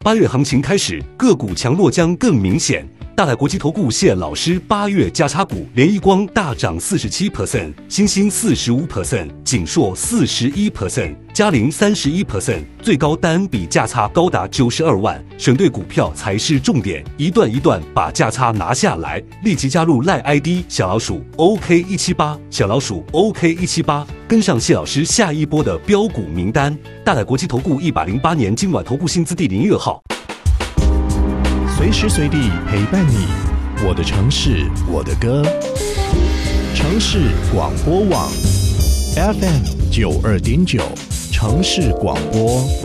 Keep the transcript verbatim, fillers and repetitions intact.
八月行情开始，个股强弱将更明显。大来国际投顾谢老师八月价差股，联一光大涨 百分之四十七， 新兴 百分之四十五， 景硕 百分之四十一， 嘉陵 百分之三十一， 最高单笔价差高达九十二万，选对股票才是重点，一段一段把价差拿下来。立即加入 赖 I D 小老鼠 O K 一七八， 小老鼠 O K 一七八， 跟上谢老师下一波的标股名单。大来国际投顾一百零八年金管投顾新字第零一二号。 随时随地陪伴你，我的城市，我的歌。城市广播网 F M 九二点九，城市广播。